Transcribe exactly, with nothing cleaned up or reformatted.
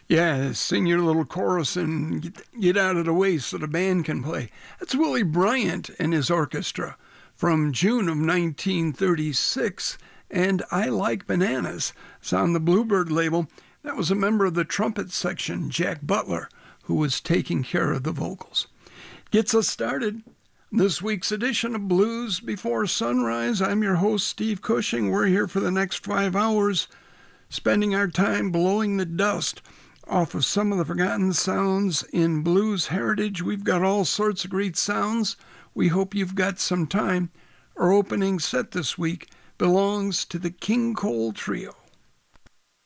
Yeah, sing your little chorus and get, get out of the way so the band can play. That's Willie Bryant and his orchestra from June of nineteen thirty-six, and I Like Bananas. It's on the Bluebird label. That was a member of the trumpet section, Jack Butler, who was taking care of the vocals. Gets us started. This week's edition of Blues Before Sunrise. I'm your host, Steve Cushing. We're here for the next five hours, spending our time blowing the dust off of some of the forgotten sounds in blues heritage. We've got all sorts of great sounds. We hope you've got some time. Our opening set this week belongs to the King Cole Trio.